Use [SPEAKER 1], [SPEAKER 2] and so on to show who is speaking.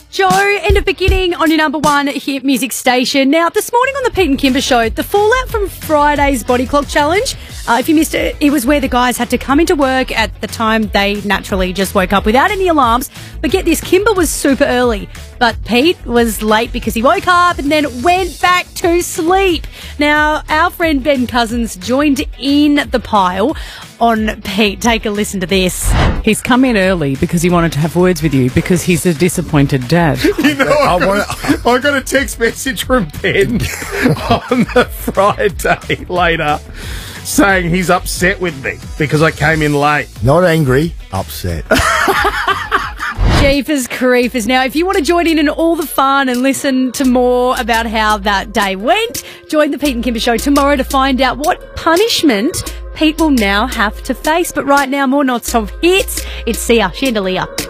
[SPEAKER 1] Joe, end of beginning on your number one hit music station. Now, this morning on the Pete and Kimber Show, the fallout from Friday's Body Clock Challenge. If you missed it, it was where the guys had to come into work at the time they naturally just woke up without any alarms. But get this, Kimber was super early, but Pete was late because he woke up and then went back to sleep. Now, our friend Ben Cousins joined in the pile on Pete. Take a listen to this.
[SPEAKER 2] He's come in early because he wanted to have words with you because he's a disappointed dad.
[SPEAKER 3] You know, I got a text message from Ben on the Friday later saying he's upset with me because I came in late.
[SPEAKER 4] Not angry, upset.
[SPEAKER 1] Jeepers Creepers. Now, if you want to join in all the fun and listen to more about how that day went, join the Pete and Kimber Show tomorrow to find out what punishment Pete will now have to face. But right now, more Not Stop Hits. It's Sia Chandelier.